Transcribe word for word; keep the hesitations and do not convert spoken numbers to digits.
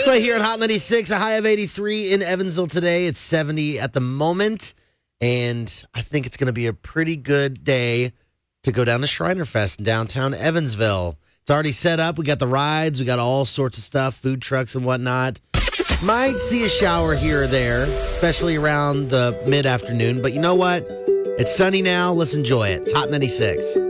Clay here on Hot ninety-six, a high of eighty-three in Evansville today. It's seventy at the moment, and I think it's going to be a pretty good day to go down to Shriner Fest in downtown Evansville. It's already set up. We got the rides. We got all sorts of stuff, food trucks and whatnot. Might see a shower here or there, especially around the mid-afternoon. But you know what? It's sunny now. Let's enjoy it. It's Hot ninety-six.